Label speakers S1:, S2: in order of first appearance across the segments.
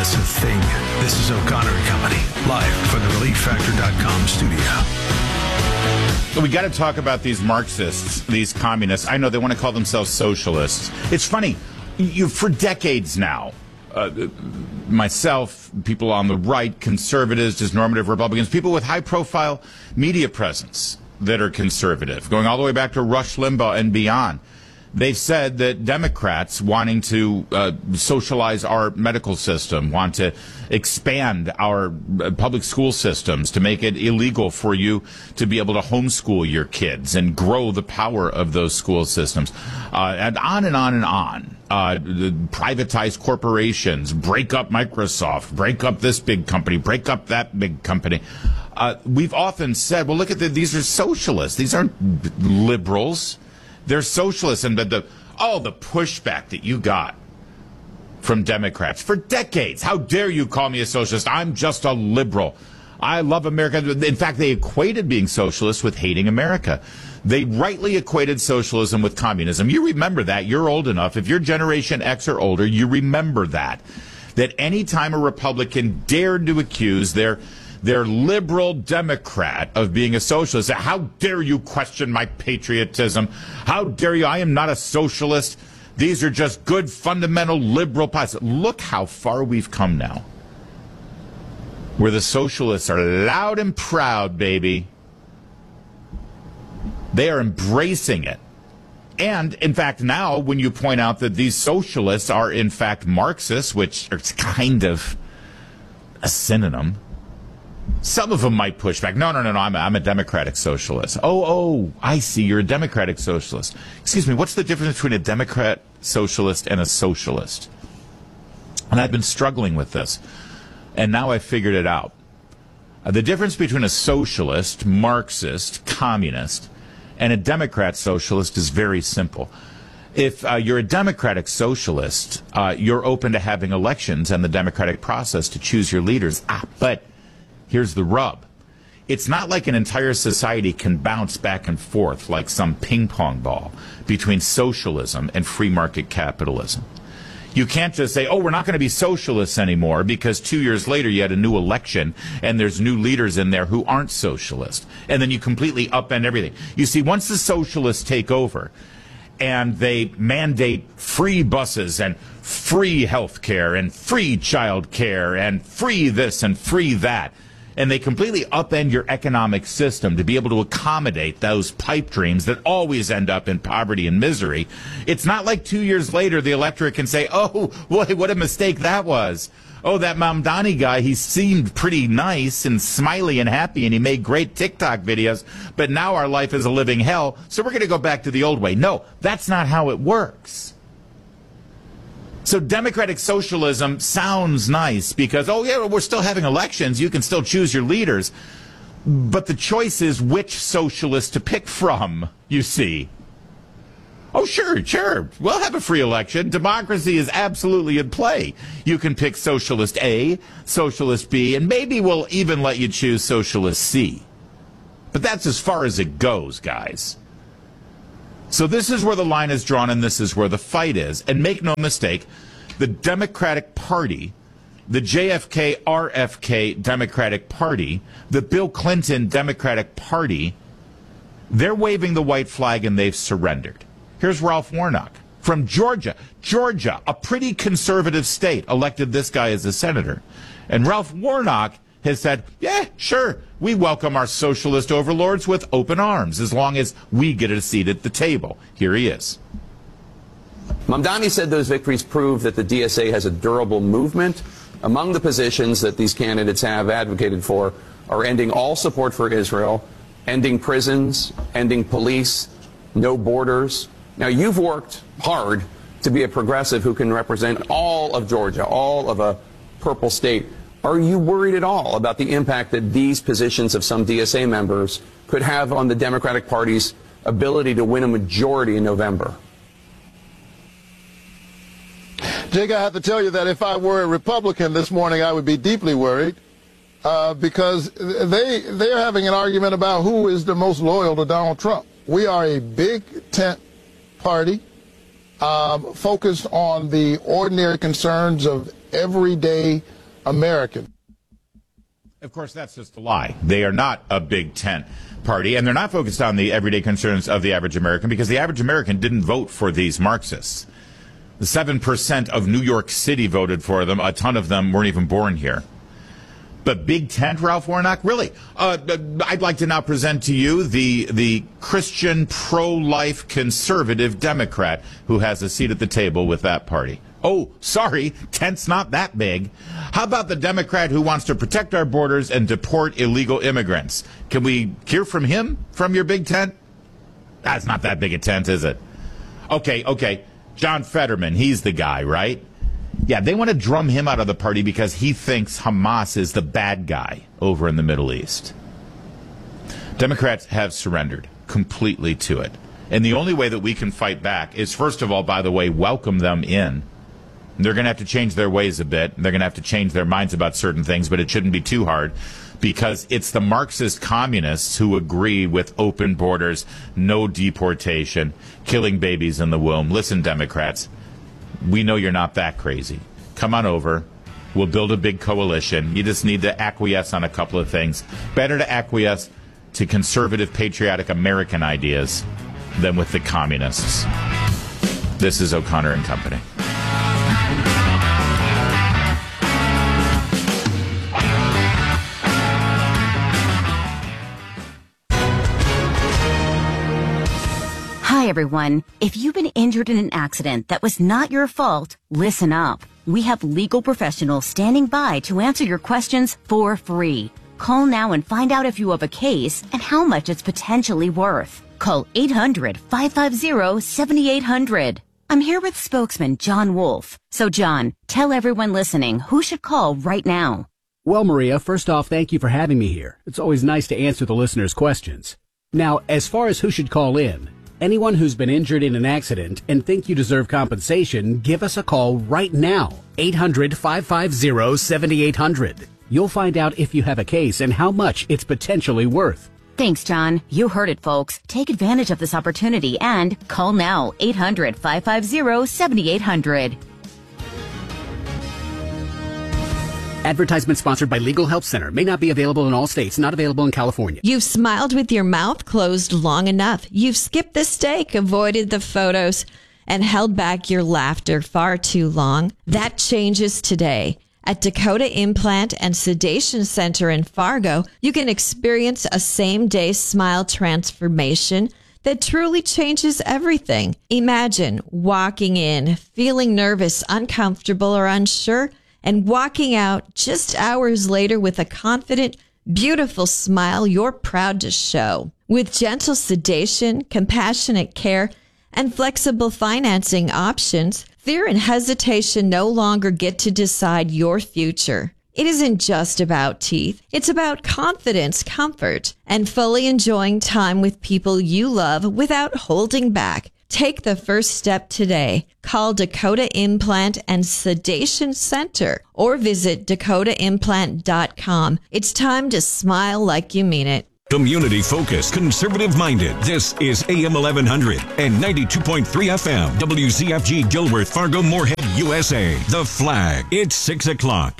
S1: That's a thing. This is O'Connor and Company, live from the ReliefFactor.com studio.
S2: We got to talk about these Marxists, these communists. I know they want to call themselves socialists. It's funny. For decades now, myself, people on the right, conservatives, just normative Republicans, people with high-profile media presence that are conservative, going all the way back to Rush Limbaugh and beyond. They've said that Democrats wanting to socialize our medical system, want to expand our public school systems to make it illegal for you to be able to homeschool your kids and grow the power of those school systems, and on and on and on. Privatize corporations, break up Microsoft, break up this big company, break up that big company. We've often said, well, look at these are socialists. These aren't liberals. They're socialists. And the pushback that you got from Democrats for decades. How dare you call me a socialist? I'm just a liberal. I love America. In fact, they equated being socialist with hating America. They rightly equated socialism with communism. You remember that. You're old enough. If you're Generation X or older, you remember that. That any time a Republican dared to accuse their liberal Democrat of being a socialist, how dare you question my patriotism? How dare you? I am not a socialist. These are just good, fundamental, liberal policies. Look how far we've come now, where the socialists are loud and proud, baby. They are embracing it. And, in fact, now when you point out that these socialists are, in fact, Marxists, which is kind of a synonym, some of them might push back. No, I'm a democratic socialist. Oh, I see. You're a democratic socialist. Excuse me, what's the difference between a Democrat socialist and a socialist? And I've been struggling with this, and now I've figured it out. The difference between a socialist, Marxist, communist, and a Democrat socialist is very simple. If you're a democratic socialist, you're open to having elections and the democratic process to choose your leaders. But here's the rub. It's not like an entire society can bounce back and forth like some ping pong ball between socialism and free market capitalism. You can't just say, oh, we're not going to be socialists anymore because 2 years later you had a new election and there's new leaders in there who aren't socialist. And then you completely upend everything. You see, once the socialists take over and they mandate free buses and free health care and free child care and free this and free that, and they completely upend your economic system to be able to accommodate those pipe dreams that always end up in poverty and misery. It's not like 2 years later the electorate can say, oh, what a mistake that was. Oh, that Mamdani guy, he seemed pretty nice and smiley and happy, and he made great TikTok videos, but now our life is a living hell, so we're going to go back to the old way. No, that's not how it works. So democratic socialism sounds nice because, oh, yeah, we're still having elections. You can still choose your leaders. But the choice is which socialist to pick from, you see. Oh, sure. We'll have a free election. Democracy is absolutely in play. You can pick Socialist A, Socialist B, and maybe we'll even let you choose Socialist C. But that's as far as it goes, guys. So this is where the line is drawn, and this is where the fight is. And make no mistake, the Democratic Party, the JFK, RFK Democratic Party, the Bill Clinton Democratic Party, they're waving the white flag and they've surrendered. Here's Ralph Warnock from Georgia. Georgia, a pretty conservative state, elected this guy as a senator. And Ralph Warnock has said, yeah, sure, we welcome our socialist overlords with open arms as long as we get a seat at the table. Here he is.
S3: Mamdani said those victories prove that the DSA has a durable movement. Among the positions that these candidates have advocated for are ending all support for Israel, ending prisons, ending police, no borders. Now, you've worked hard to be a progressive who can represent all of Georgia, all of a purple state. Are you worried at all about the impact that these positions of some DSA members could have on the Democratic Party's ability to win a majority in November?
S4: Jake, I have to tell you that if I were a Republican this morning, I would be deeply worried because they are having an argument about who is the most loyal to Donald Trump. We are a big tent party focused on the ordinary concerns of everyday American.
S2: Of course, that's just a lie. They are not a big tent party, and they're not focused on the everyday concerns of the average American, because the average American didn't vote for these Marxists. The 7% of New York City voted for them. A ton of them weren't even born here. But big tent, Ralph Warnock? Really? I'd like to now present to you the Christian pro-life conservative Democrat who has a seat at the table with that party. Oh, sorry, tent's not that big. How about the Democrat who wants to protect our borders and deport illegal immigrants? Can we hear from him, from your big tent? That's not that big a tent, is it? Okay. John Fetterman, he's the guy, right? Yeah, they want to drum him out of the party because he thinks Hamas is the bad guy over in the Middle East. Democrats have surrendered completely to it. And the only way that we can fight back is, first of all, by the way, welcome them in. They're going to have to change their ways a bit. They're going to have to change their minds about certain things, but it shouldn't be too hard, because it's the Marxist communists who agree with open borders, no deportation, killing babies in the womb. Listen, Democrats, we know you're not that crazy. Come on over. We'll build a big coalition. You just need to acquiesce on a couple of things. Better to acquiesce to conservative, patriotic American ideas than with the communists. This is O'Connor and Company.
S5: Hi, everyone. If you've been injured in an accident that was not your fault, listen up. We have legal professionals standing by to answer your questions for free. Call now and find out if you have a case and how much it's potentially worth. Call 800-550-7800. I'm here with spokesman John Wolf. So, John, tell everyone listening who should call right now.
S6: Well, Maria, first off, thank you for having me here. It's always nice to answer the listeners' questions. Now, as far as who should call in, anyone who's been injured in an accident and think you deserve compensation, give us a call right now. 800-550-7800. You'll find out if you have a case and how much it's potentially worth.
S5: Thanks, John. You heard it, folks. Take advantage of this opportunity and call now. 800-550-7800.
S6: Advertisement sponsored by Legal Help Center. May not be available in all states. Not available in California.
S7: You've smiled with your mouth closed long enough. You've skipped the steak, avoided the photos, and held back your laughter far too long. That changes today. At Dakota Implant and Sedation Center in Fargo, you can experience a same-day smile transformation that truly changes everything. Imagine walking in, feeling nervous, uncomfortable, or unsure, and walking out just hours later with a confident, beautiful smile you're proud to show. With gentle sedation, compassionate care, and flexible financing options, fear and hesitation no longer get to decide your future. It isn't just about teeth. It's about confidence, comfort, and fully enjoying time with people you love without holding back. Take the first step today. Call Dakota Implant and Sedation Center or visit dakotaimplant.com. It's time to smile like you mean it.
S8: Community-focused, conservative-minded. This is AM 1100 and 92.3 FM. WZFG Gilworth, Fargo, Moorhead, USA. The Flag. It's 6 o'clock.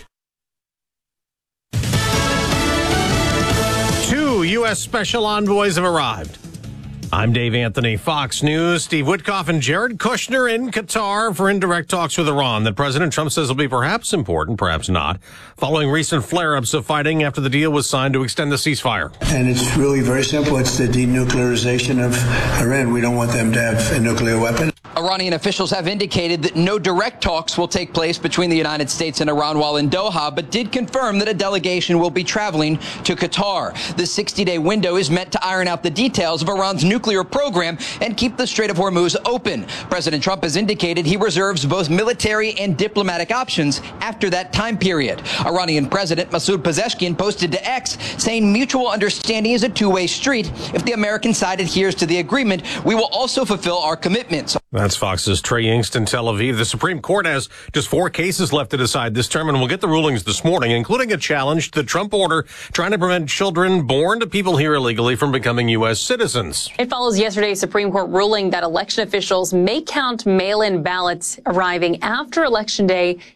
S9: 2 U.S. special envoys have arrived. I'm Dave Anthony, Fox News. Steve Witkoff and Jared Kushner in Qatar for indirect talks with Iran that President Trump says will be perhaps important, perhaps not, following recent flare-ups of fighting after the deal was signed to extend the ceasefire.
S10: And it's really very simple. It's the denuclearization of Iran. We don't want them to have a nuclear weapon.
S11: Iranian officials have indicated that no direct talks will take place between the United States and Iran while in Doha, but did confirm that a delegation will be traveling to Qatar. The 60-day window is meant to iron out the details of Iran's nuclear program and keep the Strait of Hormuz open. President Trump has indicated he reserves both military and diplomatic options after that time period. Iranian President Masoud Pezeshkian posted to X saying mutual understanding is a two-way street. If the American side adheres to the agreement, we will also fulfill our commitments.
S9: That's Fox's Trey Yingst in Tel Aviv. The Supreme Court has just 4 cases left to decide this term, and we'll get the rulings this morning, including a challenge to the Trump order trying to prevent children born to people here illegally from becoming U.S. citizens.
S12: It follows yesterday's Supreme Court ruling that election officials may count mail-in ballots arriving after Election Day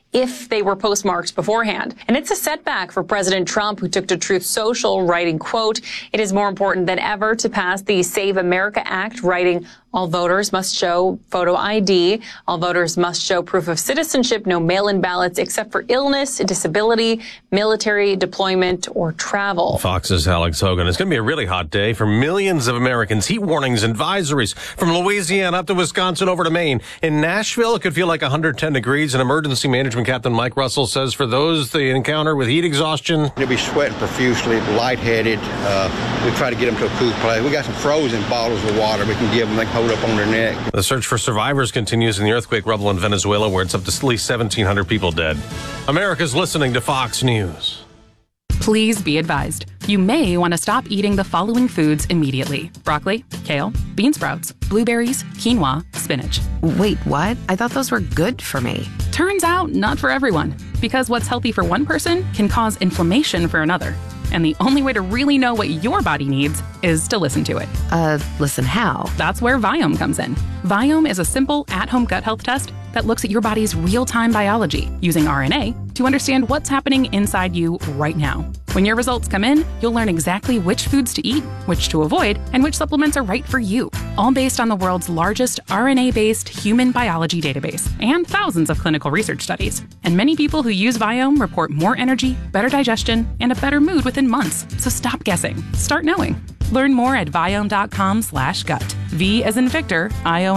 S12: if they were postmarked beforehand. And it's a setback for President Trump, who took to Truth Social, writing, quote, "It is more important than ever to pass the Save America Act," writing, "All voters must show photo ID. All voters must show proof of citizenship, no mail-in ballots except for illness, disability, military deployment, or travel."
S9: Fox's Alex Hogan. It's going to be a really hot day for millions of Americans. Heat warnings, advisories from Louisiana up to Wisconsin over to Maine. In Nashville, it could feel like 110 degrees. And emergency management captain Mike Russell says for those they encounter with heat exhaustion,
S13: they'll be sweating profusely, lightheaded. We try to get them to a cool place. We got some frozen bottles of water we can give them. They can hold up on their neck.
S9: The search for survivors continues in the earthquake rubble in Venezuela, where it's up to at least 1,700 people dead. America's listening to Fox News.
S14: Please be advised. You may want to stop eating the following foods immediately: broccoli, kale, bean sprouts, blueberries, quinoa, spinach.
S15: Wait, what? I thought those were good for me.
S14: Turns out, not for everyone. Because what's healthy for one person can cause inflammation for another. And the only way to really know what your body needs is to listen to it.
S15: Listen how?
S14: That's where Viome comes in. Viome is a simple, at-home gut health test that looks at your body's real-time biology using RNA to understand what's happening inside you right now. When your results come in, you'll learn exactly which foods to eat, which to avoid, and which supplements are right for you. All based on the world's largest RNA-based human biology database and thousands of clinical research studies. And many people who use Viome report more energy, better digestion, and a better mood within months. So stop guessing. Start knowing. Learn more at Viome.com/gut. V as in Victor,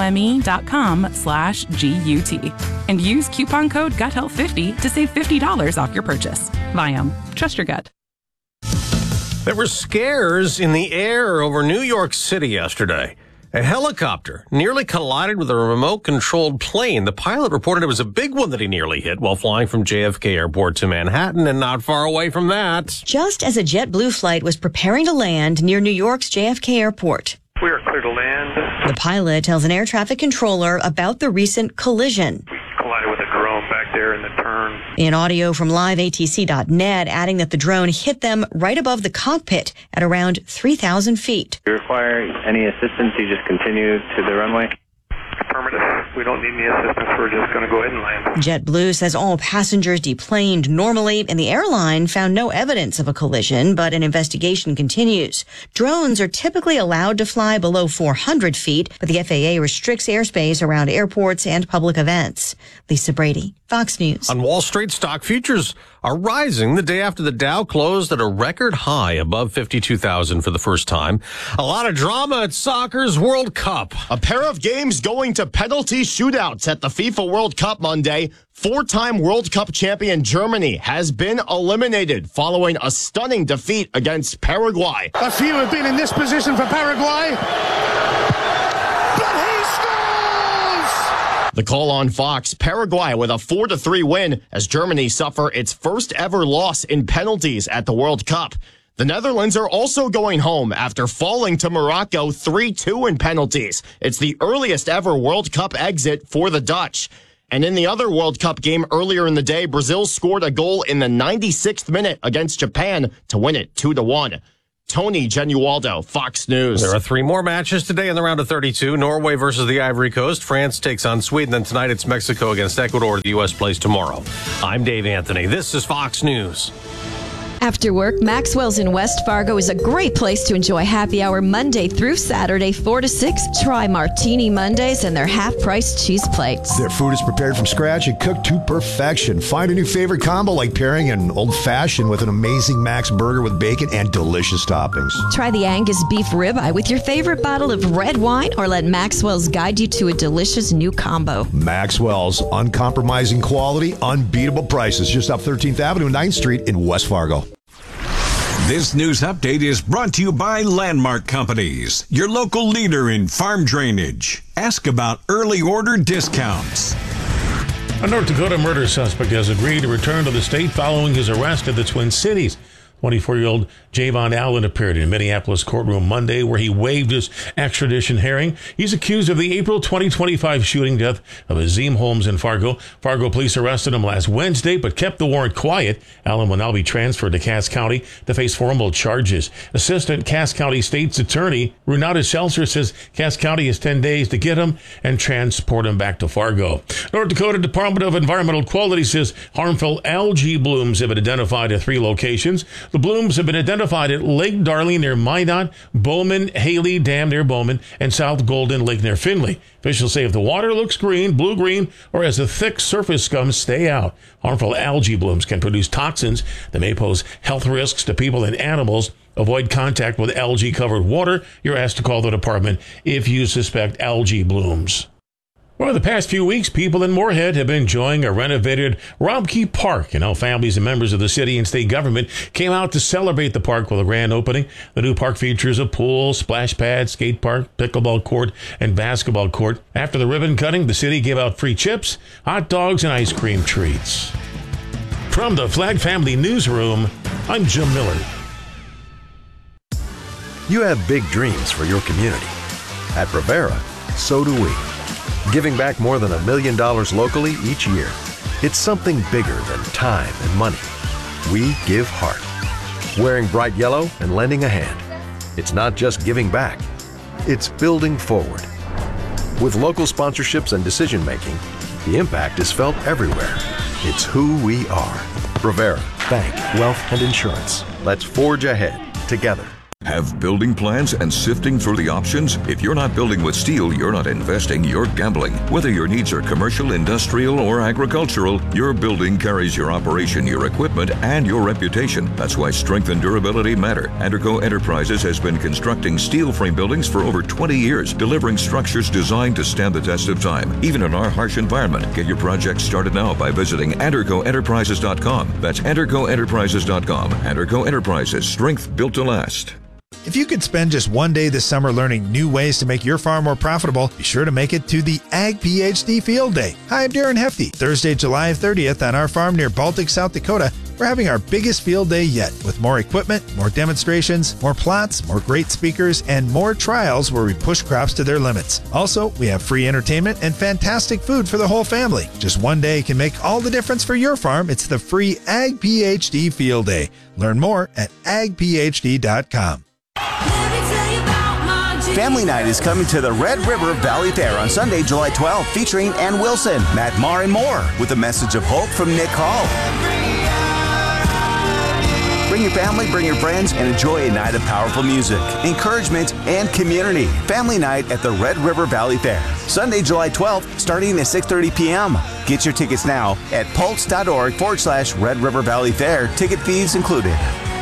S14: IOME.com/GUT. And use coupon code GUTHEALTH50 to save $50 off your purchase. Viome. Trust your gut.
S9: There were scares in the air over New York City yesterday. A helicopter nearly collided with a remote-controlled plane. The pilot reported it was a big one that he nearly hit while flying from JFK Airport to Manhattan, and not far away from that.
S16: Just as a JetBlue flight was preparing to land near New York's JFK Airport.
S17: We are clear to land.
S16: The pilot tells an air traffic controller about the recent collision.
S17: We collided with a drone back there in the turn.
S16: In audio from liveatc.net, adding that the drone hit them right above the cockpit at around 3,000 feet.
S18: If you require any assistance, you just continue to the runway.
S17: Affirmative. We don't need any assistance. We're just going to go ahead and land.
S16: JetBlue says all passengers deplaned normally, and the airline found no evidence of a collision, but an investigation continues. Drones are typically allowed to fly below 400 feet, but the FAA restricts airspace around airports and public events. Lisa Brady, Fox News.
S9: On Wall Street, stock futures are rising the day after the Dow closed at a record high above 52,000 for the first time. A lot of drama at soccer's World Cup.
S19: A pair of games going to penalty shootouts at the FIFA World Cup Monday. Four-time World Cup champion Germany has been eliminated following a stunning defeat against Paraguay.
S20: A few have been in this position for Paraguay.
S19: The call on Fox, Paraguay with a 4-3 win as Germany suffer its first ever loss in penalties at the World Cup. The Netherlands are also going home after falling to Morocco 3-2 in penalties. It's the earliest ever World Cup exit for the Dutch. And in the other World Cup game earlier in the day, Brazil scored a goal in the 96th minute against Japan to win it 2-1. Tony Genualdo, Fox News.
S9: There are three more matches today in the round of 32. Norway versus the Ivory Coast. France takes on Sweden. And tonight it's Mexico against Ecuador. The U.S. plays tomorrow. I'm Dave Anthony. This is Fox News.
S7: After work, Maxwell's in West Fargo is a great place to enjoy happy hour Monday through Saturday, 4 to 6. Try Martini Mondays and their half-price cheese plates.
S21: Their food is prepared from scratch and cooked to perfection. Find a new favorite combo like pairing an old-fashioned with an amazing Max burger with bacon and delicious toppings.
S7: Try the Angus beef ribeye with your favorite bottle of red wine, or let Maxwell's guide you to a delicious new combo.
S21: Maxwell's, uncompromising quality, unbeatable prices. Just off 13th Avenue and 9th Street in West Fargo.
S8: This news update is brought to you by Landmark Companies, your local leader in farm drainage. Ask about early order discounts.
S22: A North Dakota murder suspect has agreed to return to the state following his arrest at the Twin Cities.
S1: 24-year-old Javon Allen appeared in a Minneapolis courtroom Monday where he waived his extradition hearing. He's accused of the April 2025 shooting death of Azim Holmes in Fargo. Fargo police arrested him last Wednesday but kept the warrant quiet. Allen will now be transferred to Cass County to face formal charges. Assistant Cass County State's Attorney Renata Seltzer says Cass County has 10 days to get him and transport him back to Fargo. North Dakota Department of Environmental Quality says harmful algae blooms have been identified at 3 locations. The blooms have been identified at Lake Darling near Minot, Bowman, Haley Dam near Bowman, and South Golden Lake near Findlay. Officials say if the water looks green, blue-green, or has a thick surface scum, stay out. Harmful algae blooms can produce toxins that may pose health risks to people and animals. Avoid contact with algae-covered water. You're asked to call the department if you suspect algae blooms. Well, the past few weeks, people in Moorhead have been enjoying a renovated Robke Park. And all families and members of the city and state government came out to celebrate the park with a grand opening. The new park features a pool, splash pad, skate park, pickleball court, and basketball court. After the ribbon cutting, the city gave out free chips, hot dogs, and ice cream treats. From the Flag Family Newsroom, I'm Jim Miller.
S22: You have big dreams for your community. At Brevera, so do we. Giving back more than $1 million locally each year. It's something bigger than time and money. We give heart. Wearing bright yellow and lending a hand. It's not just giving back, it's building forward. With local sponsorships and decision making, the impact is felt everywhere. It's who we are. Brevera, bank, wealth, and insurance. Let's forge ahead together.
S23: Have building plans and sifting through the options? If you're not building with steel, you're not investing, you're gambling. Whether your needs are commercial, industrial, or agricultural, your building carries your operation, your equipment, and your reputation. That's why strength and durability matter. Anderco Enterprises has been constructing steel frame buildings for over 20 years, delivering structures designed to stand the test of time, even in our harsh environment. Get your project started now by visiting AndercoEnterprises.com. That's AndercoEnterprises.com. Anderco Enterprises, strength built to last.
S24: If you could spend just one day this summer learning new ways to make your farm more profitable, be sure to make it to the Ag PhD Field Day. Hi, I'm Darren Hefty. Thursday, July 30th on our farm near Baltic, South Dakota, we're having our biggest field day yet with more equipment, more demonstrations, more plots, more great speakers, and more trials where we push crops to their limits. Also, we have free entertainment and fantastic food for the whole family. Just one day can make all the difference for your farm. It's the free Ag PhD Field Day. Learn more at agphd.com.
S25: Family Night is coming to the Red River Valley Fair on Sunday, July 12th, featuring Ann Wilson, Matt Maher, and more, with a message of hope from Nick Hall. Bring your family, bring your friends, and enjoy a night of powerful music, encouragement, and community. Family Night at the Red River Valley Fair. Sunday, July 12th, starting at 6:30 p.m. Get your tickets now at pulse.org/Red River Valley Fair. Ticket fees included.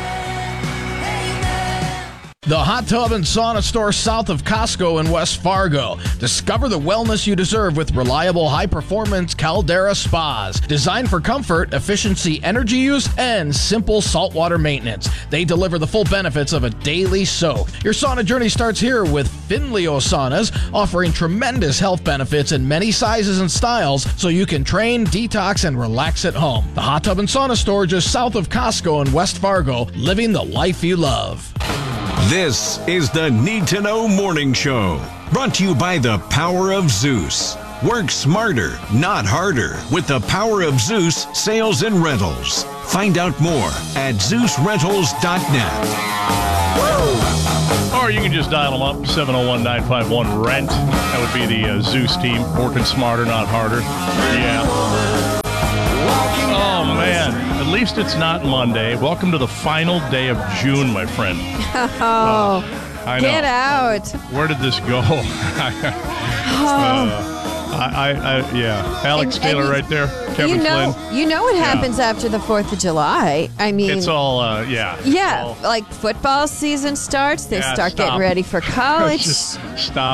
S26: The Hot Tub and Sauna Store south of Costco in West Fargo. Discover the wellness you deserve with reliable, high-performance Caldera spas. Designed for comfort, efficiency, energy use, and simple saltwater maintenance. They deliver the full benefits of a daily soak. Your sauna journey starts here with Finleo Saunas, offering tremendous health benefits in many sizes and styles so you can train, detox, and relax at home. The Hot Tub and Sauna Store just south of Costco in West Fargo, living the life you love.
S8: This is the Need to Know Morning Show, brought to you by the Power of Zeus. Work smarter, not harder, with the Power of Zeus Sales and Rentals. Find out more at ZeusRentals.net.
S27: Or you can just dial them up, 701-951-RENT. That would be the Zeus team, working smarter, not harder. Yeah. Oh, man. At least it's not Monday. Welcome to the final day of June, my friend.
S7: Oh,
S27: I know.
S7: get out.
S27: Where did this go? Yeah. Alex Taylor right there. Kevin Flynn.
S7: You know what happens after the 4th of July. I mean,
S27: it's all, yeah.
S7: Yeah, like football season starts. They start getting ready for college.
S27: Just stop.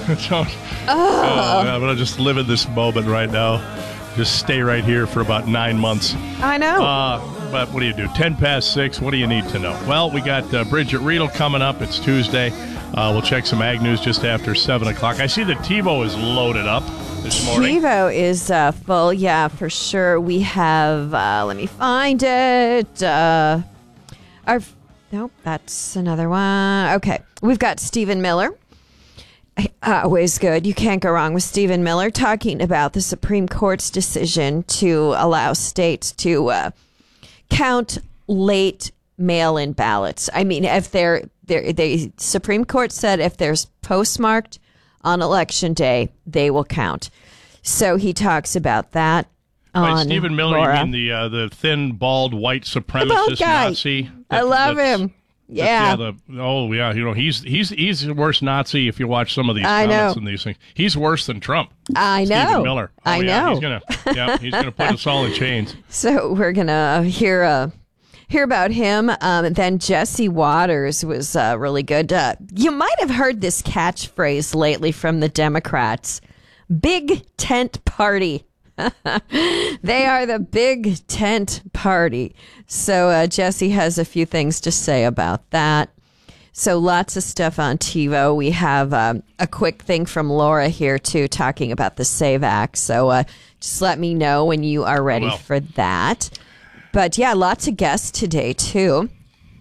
S27: I'm going to just live in this moment right now. Just stay right here for about 9 months.
S7: I know.
S27: But what do you do? 10 past 6. What do you need to know? Well, we got Bridget Riedel coming up. It's Tuesday. We'll check some ag news just after 7 o'clock. I see that TiVo is loaded up this morning.
S7: TiVo is full. Yeah, for sure. We have, let me find it. All Nope, that's another one. Okay, we've got Stephen Miller. Always good. You can't go wrong with Stephen Miller talking about the Supreme Court's decision to allow states to count late mail-in ballots. I mean, if the Supreme Court said if there's postmarked on Election Day, they will count. So he talks about that.
S27: By Stephen Miller,
S7: Laura.
S27: you mean the thin, bald, white supremacist Nazi?
S7: I love him. Yeah.
S27: He's a worse Nazi if you watch some of these comments and these things. He's worse than Trump.
S7: I know.
S27: Stephen Miller.
S7: I know.
S27: He's gonna put us all in chains.
S7: So we're gonna hear about him. And then Jesse Waters was really good. You might have heard this catchphrase lately from the Democrats: "Big tent party." They are the big tent party. So Jesse has a few things to say about that. So lots of stuff on TiVo. We have a quick thing from Laura here, too, talking about the SAVE Act. So just let me know when you are ready for that. But, yeah, lots of guests today, too.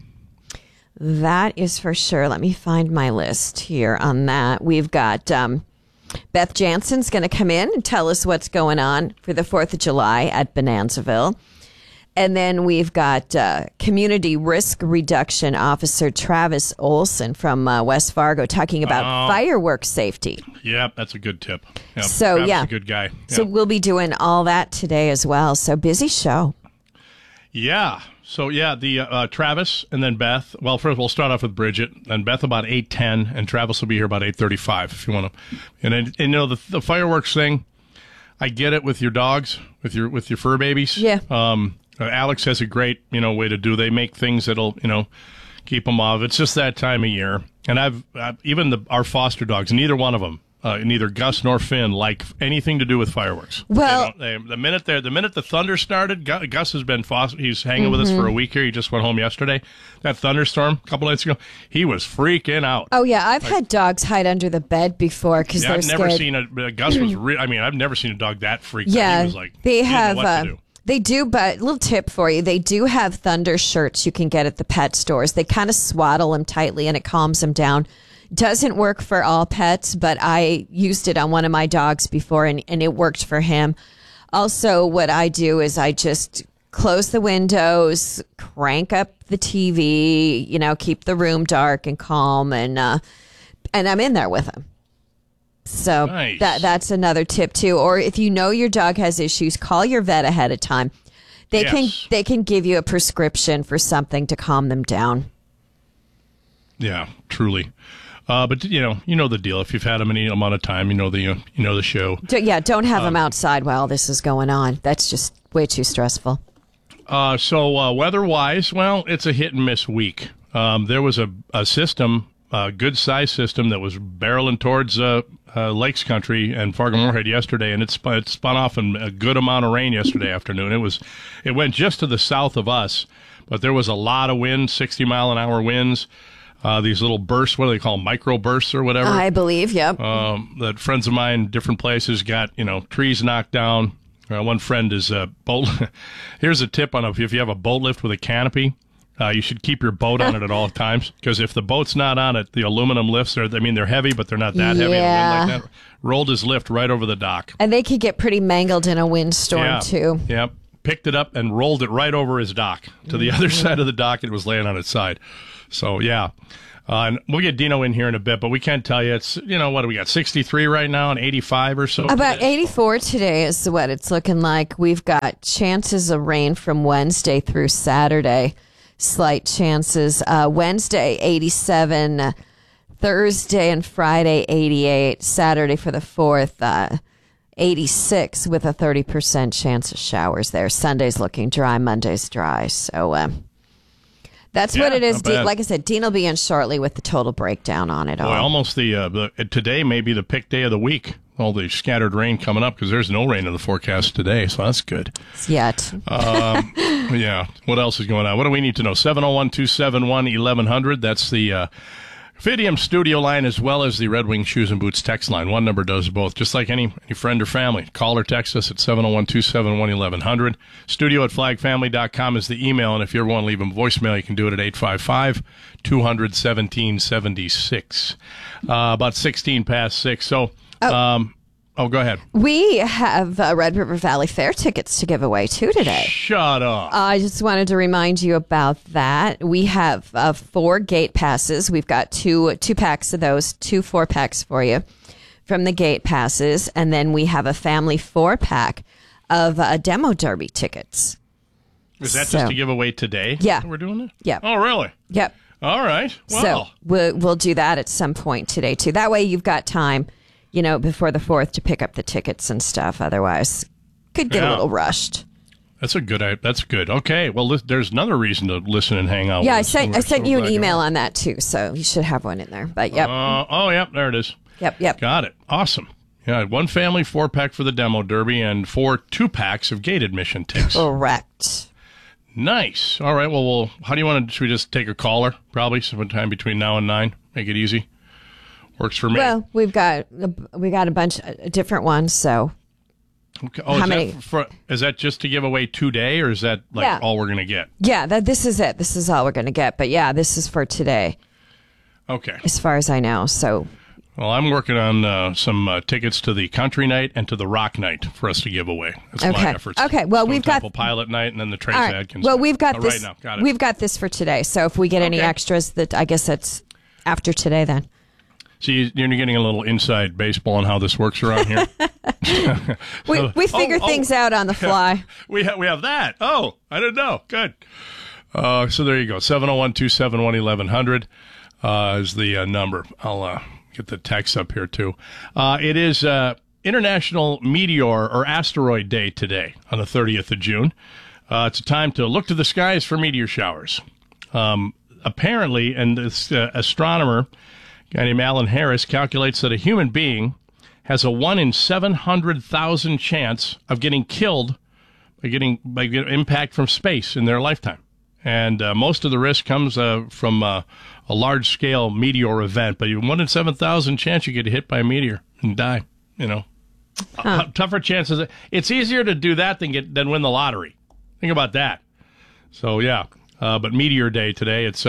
S7: That is for sure. Let me find my list here on that. We've got Beth Jansen's going to come in and tell us what's going on for the 4th of July at Bonanzaville. And then we've got Community Risk Reduction Officer Travis Olson from West Fargo talking about fireworks safety.
S27: Yep, that's a good tip. Yep,
S7: so,
S27: Travis is a good guy. Yep.
S7: So we'll be doing all that today as well. So busy show.
S27: Yeah. So, the Travis and then Beth. Well, first we'll start off with Bridget, and Beth about 8:10, and Travis will be here about 8:35 if you want to. And you know, the fireworks thing, I get it with your dogs, with your fur babies.
S7: Yeah.
S27: Alex has a great, way to do. They make things that'll, keep them off. It's just that time of year. And I've even our foster dogs, neither one of them, neither Gus nor Finn, like anything to do with fireworks.
S7: Well,
S27: the minute the thunder started, Gus has been he's hanging with us for a week here. He just went home yesterday. That thunderstorm a couple nights ago, he was freaking out.
S7: Oh yeah, I've had dogs hide under the bed before because they're scared.
S27: I've never seen Gus was. I've never seen a dog that freaked out. He was like,
S7: they have.
S27: What to do.
S7: They do, but little tip for you. They do have thunder shirts you can get at the pet stores. They kind of swaddle them tightly and it calms them down. Doesn't work for all pets, but I used it on one of my dogs before and it worked for him. Also, what I do is I just close the windows, crank up the TV, keep the room dark and calm, and I'm in there with him. So
S27: nice.
S7: That's another tip too. Or if you know your dog has issues, call your vet ahead of time. They can give you a prescription for something to calm them down.
S27: Yeah, truly. But you know the deal. If you've had them any amount of time, you know the show.
S7: Don't have them outside while this is going on. That's just way too stressful.
S27: So weather-wise, well, it's a hit and miss week. There was a system, a good-sized system that was barreling towards Lakes Country and Fargo-Moorhead yesterday, and it spun off in a good amount of rain yesterday afternoon. It went just to the south of us, but there was a lot of wind, 60-mile-an-hour winds. These little bursts, what do they call them, micro bursts or whatever?
S7: I believe, yep.
S27: That friends of mine, different places, got trees knocked down. One friend is boat. Here's a tip on if you have a boat lift with a canopy. You should keep your boat on it at all times, because if the boat's not on it, the aluminum lifts they're heavy, but they're not that heavy.
S7: Yeah.
S27: Like that. Rolled his lift right over the dock.
S7: And they could get pretty mangled in a windstorm too.
S27: Yep. Picked it up and rolled it right over his dock to the other side of the dock. It was laying on its side. So yeah. And we'll get Dino in here in a bit, but we can't tell you. It's, what do we got, 63 right now and 85 or so?
S7: About 84 today is what it's looking like. We've got chances of rain from Wednesday through Saturday. Slight chances. Wednesday, 87. Thursday and Friday, 88. Saturday for the 4th, 86 with a 30% chance of showers there. Sunday's looking dry. Monday's dry. So, that's what it is. Like I said, Dean will be in shortly with the total breakdown on it all.
S27: Boy, almost today may be the pick day of the week. All the scattered rain coming up, because there's no rain in the forecast today, so that's good.
S7: Yet.
S27: Yeah. What else is going on? What do we need to know? 701-271-1100. That's the Fidium Studio line as well as the Red Wing Shoes and Boots text line. One number does both, just like any friend or family. Call or text us at 701-271-1100. Studio@flagfamily.com is the email, and if you ever want to leave a voicemail, you can do it at 855-200-1776. About 16 past 6. So, go ahead.
S7: We have Red River Valley Fair tickets to give away, too, today.
S27: Shut up.
S7: I just wanted to remind you about that. We have 4 gate passes. We've got two packs of those, 2 4-packs for you from the gate passes. And then we have a family 4-pack of demo derby tickets.
S27: Is that just to give away today?
S7: Yeah.
S27: We're doing it?
S7: Yeah.
S27: Oh, really?
S7: Yep.
S27: All right. Well.
S7: So we'll do that at some point today, too. That way you've got time, before the 4th to pick up the tickets and stuff. Otherwise, could get a little rushed.
S27: That's good. Okay. Well, there's another reason to listen and hang out.
S7: Yeah,
S27: with
S7: I sent you an email on that too, so you should have one in there. But yep.
S27: Yep. There it is.
S7: Yep.
S27: Got it. Awesome. Yeah, 1 family 4-pack for the demo derby and 4 2-packs of gate admission tickets.
S7: Correct.
S27: Nice. All right. Well, how do you want to? Should we just take a caller? Probably sometime between now and 9. Make it easy. Works for me.
S7: Well, we got a bunch of different ones, so.
S27: Okay.
S7: How many?
S27: Is that just to give away today, or is that all we're going to get?
S7: Yeah, this is it. This is all we're going to get. But yeah, this is for today.
S27: Okay.
S7: As far as I know, so.
S27: Well, I'm working on some tickets to the country night and to the rock night for us to give away. That's my efforts.
S7: Okay. Well, we've got
S27: Pilot night and then the Trace Adkins.
S7: Well, we've got this.
S27: Right now. Got it.
S7: We've got this for today. So if we get any extras, I guess that's after today then.
S27: So you're getting a little inside baseball on how this works around here.
S7: we figure things out on the fly.
S27: We have that. Oh, I didn't know. Good. So there you go. 701-271-1100 is the number. I'll get the text up here too. It is International Meteor or Asteroid Day today on the 30th of June. It's a time to look to the skies for meteor showers. Apparently, and this astronomer, a guy named Alan Harris, calculates that a human being has a 1 in 700,000 chance of getting killed by getting impact from space in their lifetime. And most of the risk comes from a large-scale meteor event. But 1 in 7,000 chance you get hit by a meteor and die. Tougher chances. It's easier to do that than win the lottery. Think about that. So yeah, but Meteor Day today. It's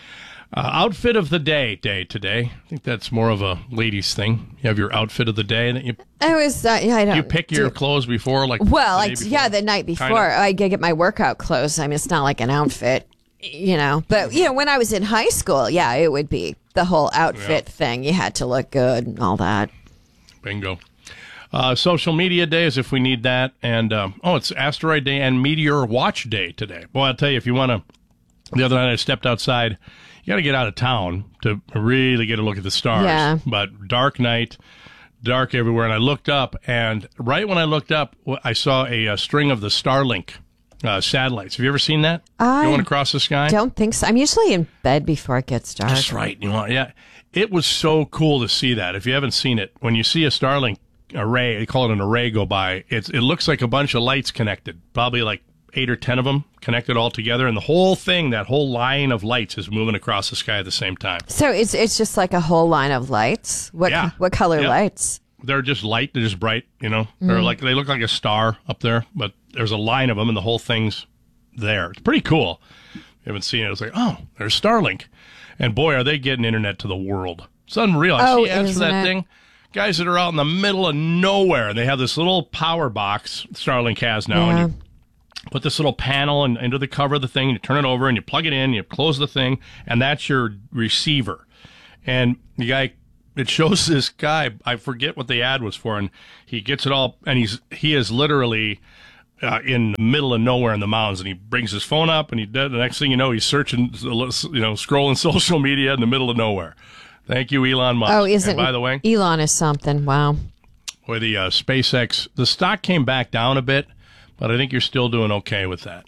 S27: outfit of the day today. I think that's more of a ladies' thing. You have your outfit of the day that you.
S7: I don't.
S27: You pick your clothes before,
S7: the night before.
S27: Kinda.
S7: I get my workout clothes. I mean, it's not like an outfit, But when I was in high school, it would be the whole outfit thing. You had to look good and all that.
S27: Bingo. Social media day is if we need that, and it's Asteroid Day and Meteor Watch Day today. Boy, I'll tell you, if you want to. The other night I stepped outside. You got to get out of town to really get a look at the stars.
S7: Yeah.
S27: But dark night, dark everywhere. And I looked up, and right when I looked up, I saw a string of the Starlink satellites. Have you ever seen that going across the sky?
S7: Don't think so. I'm usually in bed before it gets dark.
S27: That's right. It was so cool to see that. If you haven't seen it, when you see a Starlink array, they call it an array go by, it looks like a bunch of lights connected, probably like 8 or 10 of them connected all together, and the whole thing, that whole line of lights is moving across the sky at the same time.
S7: So it's just like a whole line of lights? What color lights?
S27: They're just light, they're just bright, They're they look like a star up there, but there's a line of them and the whole thing's there. It's pretty cool. If you haven't seen it, it's like, oh, there's Starlink. And boy, are they getting internet to the world. It's unreal. I see ads for that thing. Guys that are out in the middle of nowhere, and they have this little power box Starlink has now, and you put this little panel into the cover of the thing, and you turn it over, and you plug it in, you close the thing, and that's your receiver. And the guy, it shows this guy, I forget what the ad was for, and he gets it all, and he is literally in the middle of nowhere in the mountains, and he brings his phone up, and the next thing you know, he's searching, scrolling social media in the middle of nowhere. Thank you, Elon Musk.
S7: Oh,
S27: by the way,
S7: Elon is something. Wow.
S27: Boy, the SpaceX, the stock came back down a bit, but I think you're still doing okay with that.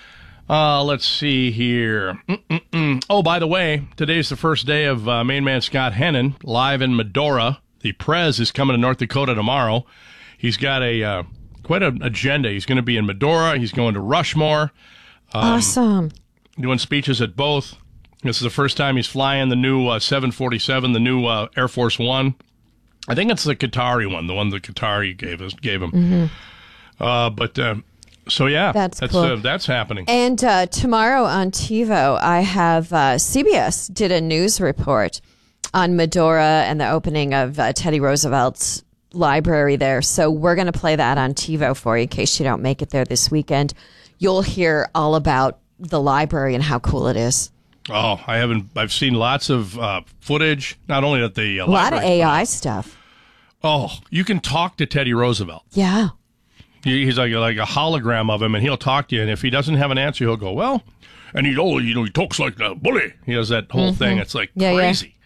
S27: Let's see here. Oh, by the way, today's the first day of main man Scott Hennon live in Medora. The Prez is coming to North Dakota tomorrow. He's got quite an agenda. He's going to be in Medora. He's going to Rushmore.
S7: Awesome.
S27: Doing speeches at both. This is the first time he's flying the new 747, the new Air Force One. I think it's the Qatari one, the one that Qatari gave him.
S7: Mm-hmm.
S27: So yeah,
S7: that's cool.
S27: That's happening.
S7: And tomorrow on TiVo, I have CBS did a news report on Medora and the opening of Teddy Roosevelt's library there. So we're going to play that on TiVo for you in case you don't make it there this weekend. You'll hear all about the library and how cool it is.
S27: Oh, I haven't. I've seen lots of footage. Not only at the
S7: a lot of AI stuff.
S27: Oh, you can talk to Teddy Roosevelt.
S7: Yeah.
S27: He's like a hologram of him, and he'll talk to you. And if he doesn't have an answer, he'll go, well, and he talks like a bully. He does that whole thing. It's like crazy.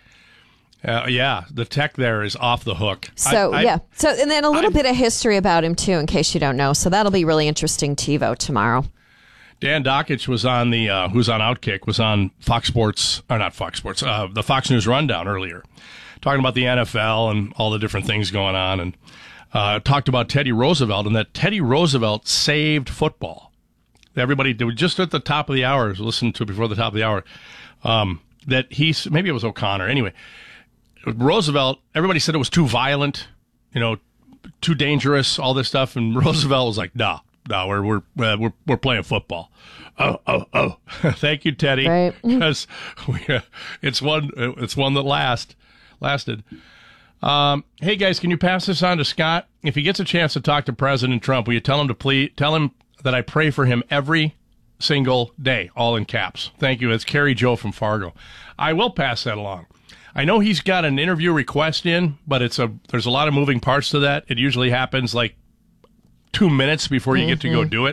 S27: Yeah, the tech there is off the hook.
S7: So, So, and then a little bit of history about him, too, in case you don't know. So that'll be really interesting, TiVo, tomorrow.
S27: Dan Dockich was on who's on Outkick, was on Fox Sports, or not Fox Sports, the Fox News Rundown earlier, talking about the NFL and all the different things going on, and talked about Teddy Roosevelt and that Teddy Roosevelt saved football. Everybody, just at the top of the hour, listened to before the top of the hour, that maybe it was O'Connor. Anyway, Roosevelt, everybody said it was too violent, too dangerous, all this stuff, and Roosevelt was like, nah. No, we're playing football. Oh! Thank you, Teddy.
S7: Right.
S27: Because it's one that lasted. Hey guys, can you pass this on to Scott? If he gets a chance to talk to President Trump, will you tell him that I pray for him every single day, all in caps. Thank you. It's Carrie Joe from Fargo. I will pass that along. I know he's got an interview request in, but there's a lot of moving parts to that. It usually happens like 2 minutes before you get to go do it.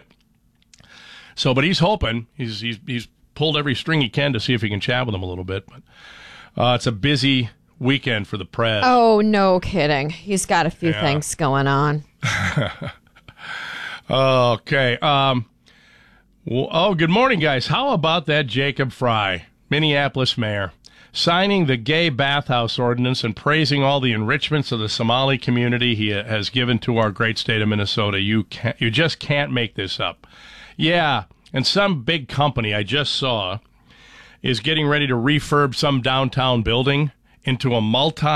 S27: So, but he's hoping he's pulled every string he can to see if he can chat with him a little bit. But it's a busy weekend for the Prez.
S7: Oh, no kidding. He's got a few things going on.
S27: Okay. Good morning, guys. How about that Jacob Fry, Minneapolis mayor, signing the gay bathhouse ordinance and praising all the enrichments of the Somali community he has given to our great state of Minnesota? You just can't make this up. Yeah, and some big company I just saw is getting ready to refurb some downtown building into a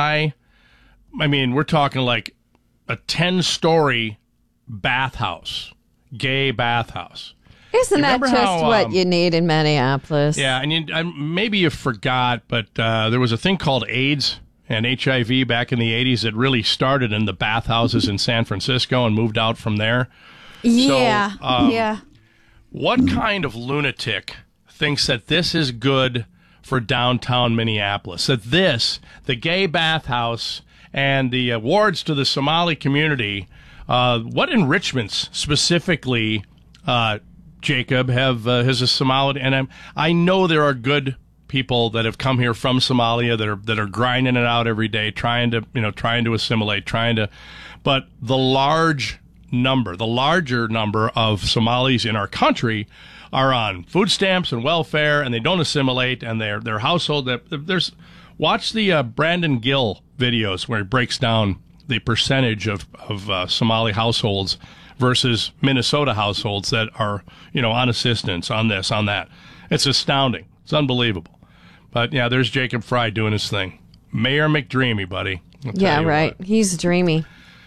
S27: we're talking like a 10-story bathhouse, gay bathhouse.
S7: Isn't that just what you need in Minneapolis?
S27: Yeah, and maybe you forgot, but there was a thing called AIDS and HIV back in the 80s that really started in the bathhouses in San Francisco and moved out from there.
S7: Yeah,
S27: so, what kind of lunatic thinks that this is good for downtown Minneapolis? That the gay bathhouse and the awards to the Somali community, what enrichments specifically, Jacob, has a Somali? And I know there are good people that have come here from Somalia that are grinding it out every day, trying to assimilate, but the larger number of Somalis in our country are on food stamps and welfare, and they don't assimilate, and their household. Watch the Brandon Gill videos where he breaks down the percentage of Somali households versus Minnesota households that are on assistance, on this, on that. It's astounding. It's unbelievable. But yeah, there's Jacob Fry doing his thing. Mayor McDreamy, buddy.
S7: Yeah, right. What. He's dreamy.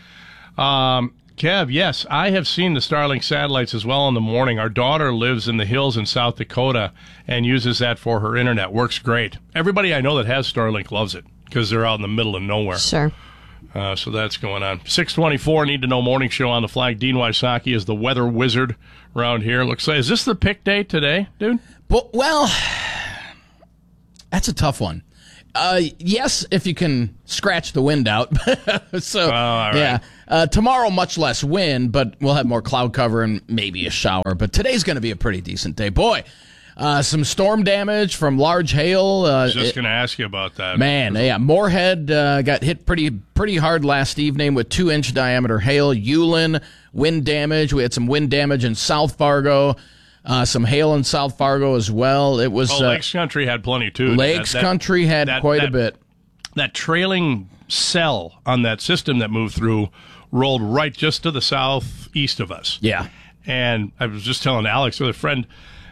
S27: Kev, yes, I have seen the Starlink satellites as well in the morning. Our daughter lives in the hills in South Dakota and uses that for her internet. Works great. Everybody I know that has Starlink loves it because they're out in the middle of nowhere.
S7: Sure.
S27: So that's going on. 624, Need to Know Morning Show on the flag. Dean Wysocki is the weather wizard around here. Looks like, is this the pick day today, dude?
S26: Well, that's a tough one. Yes, if you can scratch the wind out. So, yeah. Tomorrow, much less wind, but we'll have more cloud cover and maybe a shower. But today's going to be a pretty decent day. Boy, some storm damage from large hail.
S27: I was just going to ask you about that.
S26: Man, yeah. Moorhead got hit pretty hard last evening with 2-inch diameter hail. Ulen, wind damage. We had some wind damage in South Fargo. Some hail in South Fargo as well. It was
S27: Lakes Country had plenty too.
S26: Lakes Country had quite a bit.
S27: That trailing cell on that system that moved through rolled right just to the southeast of us.
S26: Yeah.
S27: And I was just telling Alex, with a friend,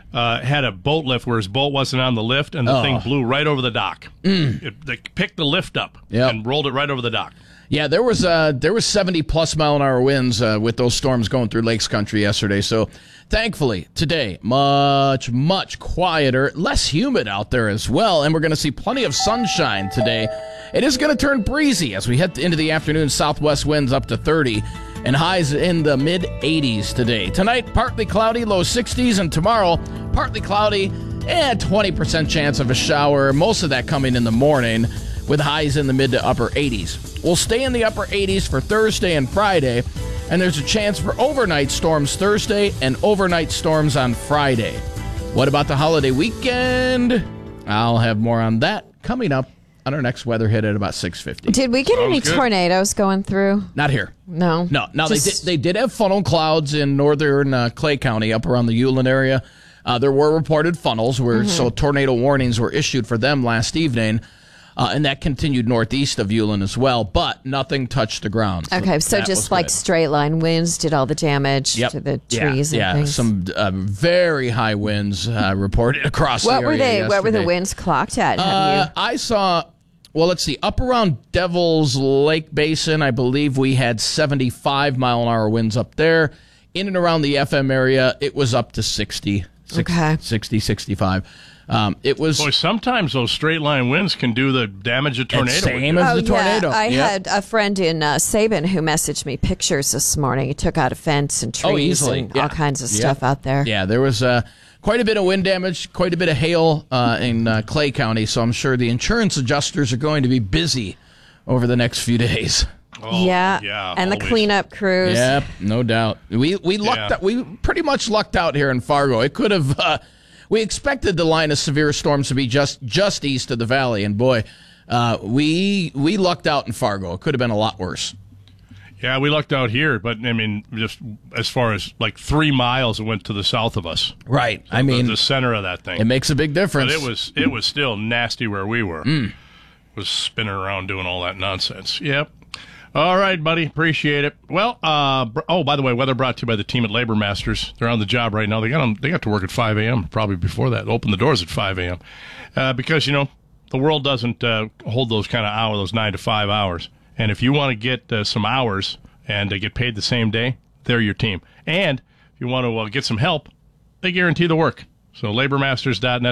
S27: had a boat lift where his boat wasn't on the lift, and the thing blew right over the dock. They picked the lift up and rolled it right over the dock.
S26: Yeah, there was 70-plus mile-an-hour winds with those storms going through Lakes Country yesterday. So, thankfully, today, much, much quieter, less humid out there as well, and we're going to see plenty of sunshine today. It is going to turn breezy as we head into the afternoon. Southwest winds up to 30, and highs in the mid-80s today. Tonight, partly cloudy, low 60s, and tomorrow, partly cloudy, and 20% chance of a shower, most of that coming in the morning, with highs in the mid to upper 80s. We'll stay in the upper 80s for Thursday and Friday, and there's a chance for overnight storms Thursday and overnight storms on Friday. What about the holiday weekend? I'll have more on that coming up on our next weather hit at about 6:50.
S7: Did we get any tornadoes going through?
S26: Not here.
S7: No.
S26: No. Now, they did have funnel clouds in northern Clay County up around the Ulen area. There were reported funnels so tornado warnings were issued for them last evening. And that continued northeast of Ulen as well, but nothing touched the ground.
S7: Okay, so just like straight line winds did all the damage to the trees and things.
S26: Some very high winds reported across the area.
S7: What were the winds clocked at?
S26: I saw, let's see, up around Devil's Lake Basin, I believe we had 75-mile-an-hour winds up there. In and around the FM area, it was up to 60, 65. It was.
S27: Boy, sometimes those straight line winds can do the damage a tornado.
S26: Same as the tornado.
S7: I had a friend in Sabin who messaged me pictures this morning. He took out a fence and trees and all kinds of stuff out there.
S26: Yeah, there was quite a bit of wind damage, quite a bit of hail in Clay County. So I'm sure the insurance adjusters are going to be busy over the next few days.
S27: Oh, yeah,
S7: and
S27: always.
S7: The cleanup crews.
S26: Yep, no doubt. We lucked out. We pretty much lucked out here in Fargo. It could have. We expected the line of severe storms to be just east of the valley, and boy, we lucked out in Fargo. It could have been a lot worse.
S27: Yeah, we lucked out here, but I mean, just as far as like 3 miles, it went to the south of us.
S26: Right.
S27: So the center of that thing.
S26: It makes a big difference.
S27: But it was still nasty where we were. It was spinning around doing all that nonsense. Yep. All right, buddy. Appreciate it. Well, by the way, weather brought to you by the team at Labor Masters. They're on the job right now. They got to work at 5 a.m., probably before that. Open the doors at 5 a.m. Because, the world doesn't hold those kind of hours, those 9 to 5 hours. And if you want to get some hours and get paid the same day, they're your team. And if you want to get some help, they guarantee the work. So labormasters.net,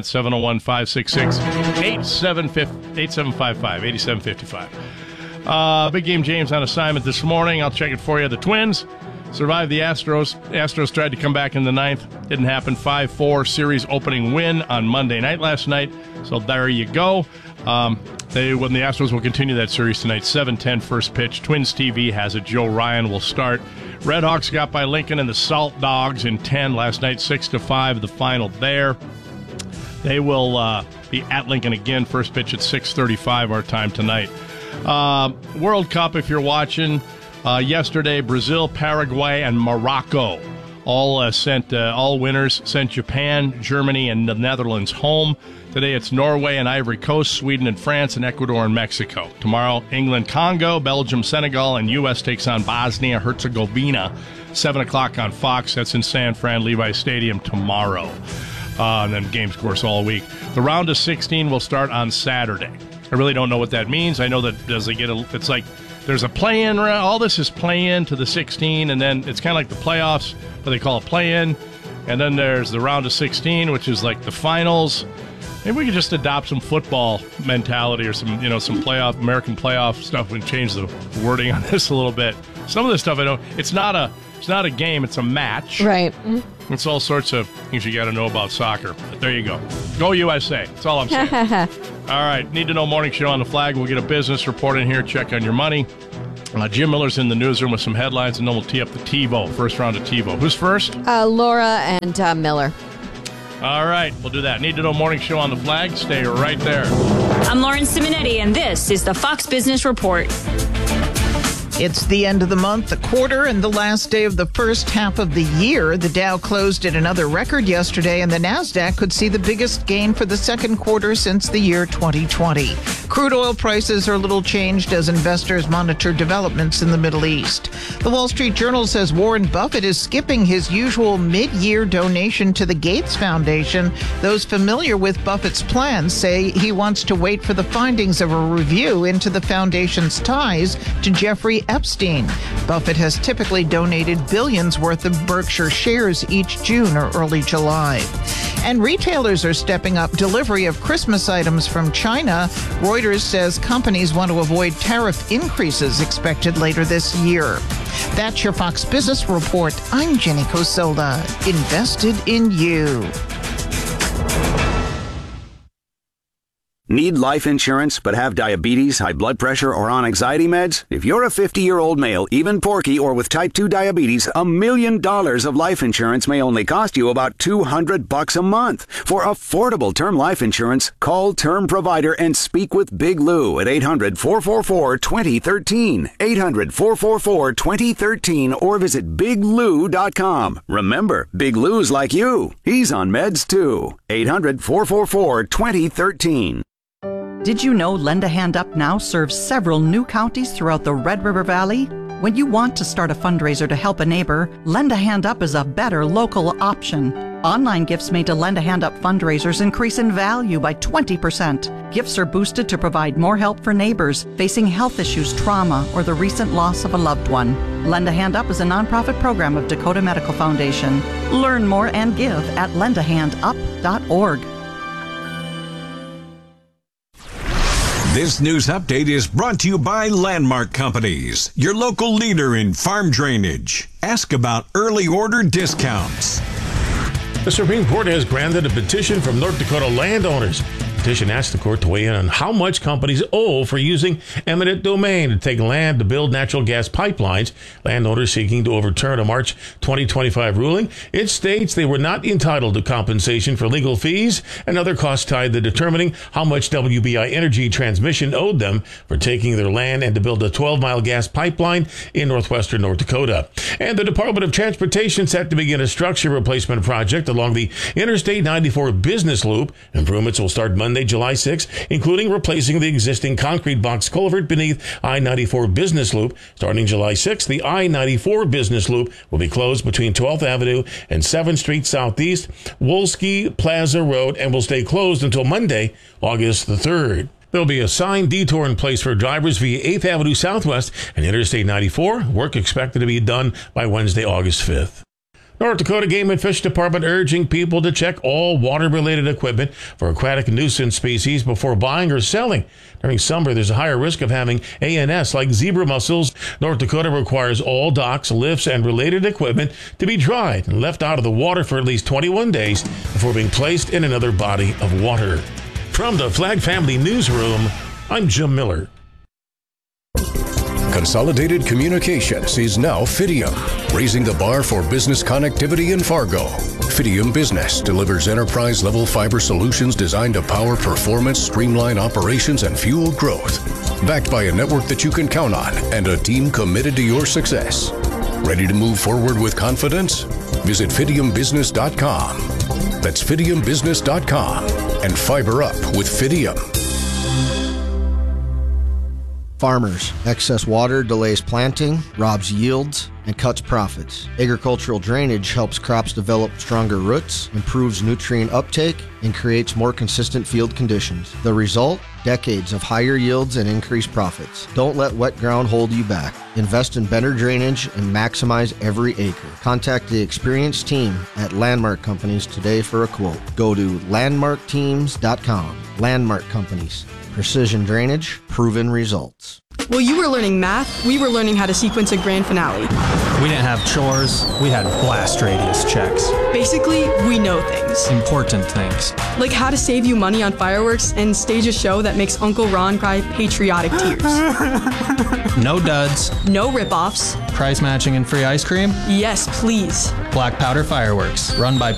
S27: 701-566-8755. Big Game James on assignment this morning. I'll check it for you. The Twins survived the Astros. Astros tried to come back in the ninth. Didn't happen. 5-4 series opening win on Monday night last night. So there you go. The Astros will continue that series tonight. 7:10 first pitch. Twins TV has it. Joe Ryan will start. Red Hawks got by Lincoln and the Salt Dogs in 10 last night. 6-5 the final there. They will be at Lincoln again. First pitch at 6:35 our time tonight. World Cup, if you're watching, yesterday, Brazil, Paraguay, and Morocco all winners sent Japan, Germany, and the Netherlands home. Today it's Norway and Ivory Coast, Sweden and France, and Ecuador and Mexico. Tomorrow, England, Congo, Belgium, Senegal, and U.S. takes on Bosnia, Herzegovina. 7 o'clock on Fox. That's in San Fran, Levi Stadium tomorrow. And then games, of course, all week. The round of 16 will start on Saturday. I really don't know what that means. I know that it's like there's a play-in round. All this is play-in to the 16, and then it's kind of like the playoffs, but they call it play-in. And then there's the round of 16, which is like the finals. Maybe we could just adopt some football mentality or some American playoff stuff and change the wording on this a little bit. Some of this stuff I don't. It's not a game. It's a match.
S7: Right.
S27: It's all sorts of things you got to know about soccer. But there you go. Go USA. That's all I'm saying. All right. Need to Know Morning Show on the flag. We'll get a business report in here. Check on your money. Jim Miller's in the newsroom with some headlines, and then we'll tee up the TiVo. First round of TiVo. Who's first?
S7: Laura and Miller.
S27: All right. We'll do that. Need to Know Morning Show on the flag. Stay right there.
S2: I'm Lauren Simonetti, and this is the Fox Business Report. It's the end of the month, the quarter, and the last day of the first half of the year. The Dow closed at another record yesterday, and the Nasdaq could see the biggest gain for the second quarter since the year 2020. Crude oil prices are a little changed as investors monitor developments in the Middle East. The Wall Street Journal says Warren Buffett is skipping his usual mid-year donation to the Gates Foundation. Those familiar with Buffett's plans say he wants to wait for the findings of a review into the foundation's ties to Jeffrey Epstein. Buffett has typically donated billions worth of Berkshire shares each June or early July. And retailers are stepping up delivery of Christmas items from China. Reuters says companies want to avoid tariff increases expected later this year. That's your Fox Business Report. I'm Jenny Cosola. Invested in you.
S3: Need life insurance but have diabetes, high blood pressure, or on anxiety meds? If you're a 50-year-old male, even porky, or with type 2 diabetes, $1 million of life insurance may only cost you about $200 a month. For affordable term life insurance, call Term Provider and speak with Big Lou at 800-444-2013, 800-444-2013, or visit biglou.com. Remember, Big Lou's like you. He's on meds too. 800-444-2013.
S4: Did you know Lend a Hand Up now serves several new counties throughout the Red River Valley? When you want to start a fundraiser to help a neighbor, Lend a Hand Up is a better local option. Online gifts made to Lend a Hand Up fundraisers increase in value by 20%. Gifts are boosted to provide more help for neighbors facing health issues, trauma, or the recent loss of a loved one. Lend a Hand Up is a nonprofit program of Dakota Medical Foundation. Learn more and give at lendahandup.org.
S8: This news update is brought to you by Landmark Companies, your local leader in farm drainage. Ask about early order discounts.
S1: The Supreme Court has granted a petition from North Dakota landowners. The petition asks the court to weigh in on how much companies owe for using eminent domain to take land to build natural gas pipelines. Landowners seeking to overturn a March 2025 ruling. It states they were not entitled to compensation for legal fees and other costs tied to determining how much WBI Energy Transmission owed them for taking their land and to build a 12-mile gas pipeline in northwestern North Dakota. And the Department of Transportation set to begin a structure replacement project along the Interstate 94 business loop. Improvements will start Monday, July 6th, including replacing the existing concrete box culvert beneath I-94 business loop. Starting July 6th, the I-94 business loop will be closed between 12th Avenue and 7th Street Southeast, Wolski Plaza Road, and will stay closed until Monday, August the 3rd. There'll be a signed detour in place for drivers via 8th Avenue Southwest and Interstate 94. Work expected to be done by Wednesday, August 5th. North Dakota Game and Fish Department urging people to check all water-related equipment for aquatic nuisance species before buying or selling. During summer, there's a higher risk of having ANS like zebra mussels. North Dakota requires all docks, lifts, and related equipment to be dried and left out of the water for at least 21 days before being placed in another body of water. From the Flag Family Newsroom, I'm Jim Miller.
S5: Consolidated Communications is now Fidium, raising the bar for business connectivity in Fargo. Fidium Business delivers enterprise-level fiber solutions designed to power performance, streamline operations, and fuel growth. Backed by a network that you can count on and a team committed to your success. Ready to move forward with confidence? Visit FidiumBusiness.com. That's FidiumBusiness.com and fiber up with Fidium.
S6: Farmers, excess water delays planting, robs yields, and cuts profits. Agricultural drainage helps crops develop stronger roots, improves nutrient uptake, and creates more consistent field conditions. The result? Decades of higher yields and increased profits. Don't let wet ground hold you back. Invest in better drainage and maximize every acre. Contact the experienced team at Landmark Companies today for a quote. Go to landmarkteams.com. Landmark Companies. Precision drainage, proven results.
S10: While you were learning math, we were learning how to sequence a grand finale.
S11: We didn't have chores, we had blast radius checks.
S10: Basically, we know things.
S11: Important things.
S10: Like how to save you money on fireworks and stage a show that makes Uncle Ron cry patriotic tears.
S11: No duds.
S10: No rip-offs.
S11: Price matching and free ice cream?
S10: Yes, please.
S11: Black powder fireworks, run by